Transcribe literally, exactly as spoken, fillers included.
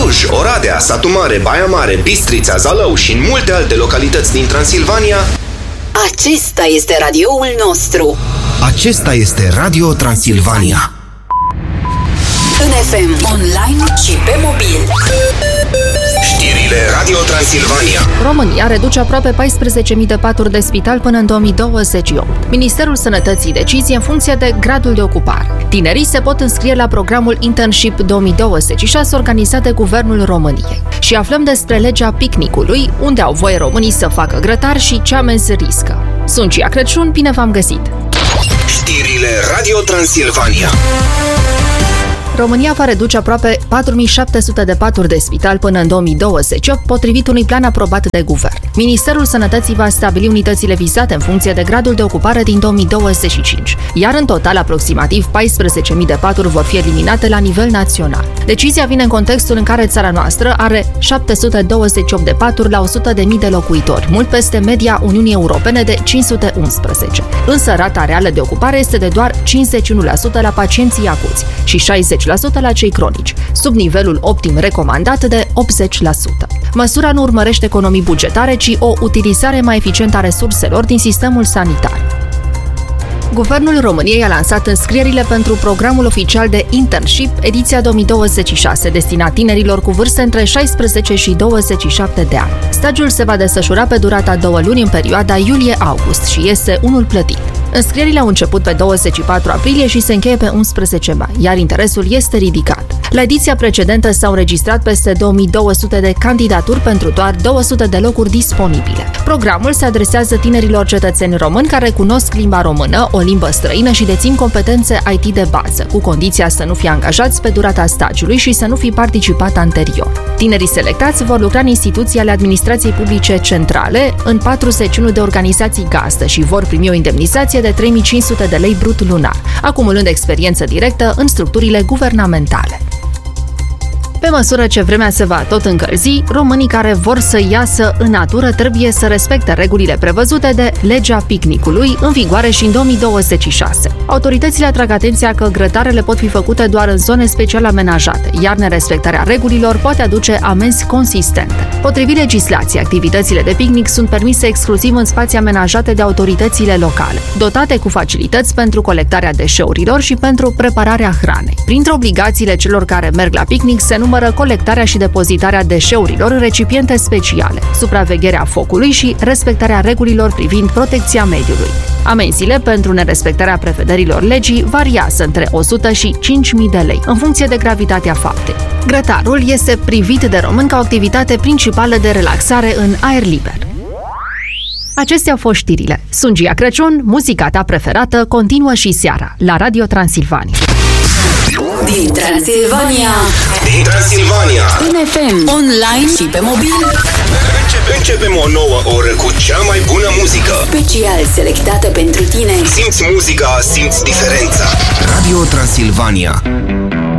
Cluj, Oradea, Satu Mare, Baia Mare, Bistrița, Zalău și în multe alte localități din Transilvania. Acesta este radioul nostru. Acesta este Radio Transilvania. În F M, online și pe mobil. Știrile Radio Transilvania. România reduce aproape paisprezece mii de paturi de spital până în două mii douăzeci și opt. Ministerul Sănătății decizie în funcție de gradul de ocupare. Tinerii se pot înscrie la programul Internship două mii douăzeci și șase organizat de Guvernul României. Și aflăm despre legea picnicului, unde au voie românii să facă grătar și ce amenzi riscă. Sunt Cia Crăciun, bine v-am găsit! Știrile Radio Transilvania. România va reduce aproape patru mii șapte sute de paturi de spital până în două mii douăzeci și opt, potrivit unui plan aprobat de guvern. Ministerul Sănătății va stabili unitățile vizate în funcție de gradul de ocupare din două mii douăzeci și cinci, iar în total aproximativ paisprezece mii de paturi vor fi eliminate la nivel național. Decizia vine în contextul în care țara noastră are șapte sute douăzeci și opt de paturi la o sută de mii de locuitori, mult peste media Uniunii Europene de cinci sute unsprezece. Însă rata reală de ocupare este de doar cincizeci și unu la sută la pacienții acuți și șaizeci la sută la cei cronici, sub nivelul optim recomandat de optzeci la sută. Măsura nu urmărește economii bugetare, ci o utilizare mai eficientă a resurselor din sistemul sanitar. Guvernul României a lansat înscrierile pentru programul oficial de Internship, ediția două mii douăzeci și șase, destinat tinerilor cu vârste între șaisprezece și douăzeci și șapte de ani. Stagiul se va desfășura pe durata două luni în perioada iulie-august și este unul plătit. Înscrierile au început pe douăzeci și patru aprilie și se încheie pe unsprezece mai, iar interesul este ridicat. La ediția precedentă s-au înregistrat peste două mii două sute de candidaturi pentru doar două sute de locuri disponibile. Programul se adresează tinerilor cetățeni români care cunosc limba română, o limbă străină și dețin competențe I T de bază, cu condiția să nu fie angajați pe durata stagiului și să nu fi participat anterior. Tinerii selectați vor lucra în instituții ale administrației publice centrale, în patruzeci și unu de organizații gazdă și vor primi o indemnizație de trei mii cinci sute de lei brut lunar, acumulând experiență directă în structurile guvernamentale. Pe măsură ce vremea se va tot încălzi, românii care vor să iasă în natură trebuie să respecte regulile prevăzute de legea picnicului, în vigoare și în două mii douăzeci și șase. Autoritățile atrag atenția că grătarele pot fi făcute doar în zone special amenajate, iar nerespectarea regulilor poate aduce amenzi consistente. Potrivit legislației, activitățile de picnic sunt permise exclusiv în spații amenajate de autoritățile locale, dotate cu facilități pentru colectarea deșeurilor și pentru prepararea hranei. Printre obligațiile celor care merg la picnic se numără colectarea și depozitarea deșeurilor în recipiente speciale, supravegherea focului și respectarea regulilor privind protecția mediului. Amenziile pentru nerespectarea prevederilor legii variază între o sută și cinci mii de lei, în funcție de gravitatea faptei. Grătarul este privit de români ca o activitate principală de relaxare în aer liber. Acestea au fost știrile. Sunt Gia Crăciun, muzica ta preferată continuă și seara la Radio Transilvania. Din Transilvania. Din Transilvania. În F M, online și pe mobil. Începem o nouă oră cu cea mai bună muzică. Special selectată pentru tine. Simți muzica, simți diferența. Radio Transilvania.